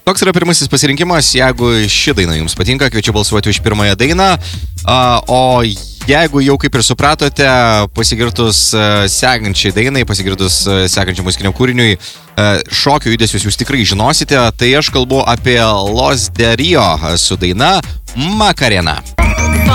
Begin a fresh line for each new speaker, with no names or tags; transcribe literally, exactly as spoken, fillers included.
Toks yra pirmasis pasirinkimas. Jeigu ši daina jums patinka, kviečiu balsuoti už pirmąją dainą. O jeigu jau kaip ir supratote, pasigirtus sekančiai dainai, pasigirtus sekančiam muzikiniam kūriniui, šokio judesius jūs tikrai žinosite. Tai aš kalbu apie Los de Rio su daina Macarena.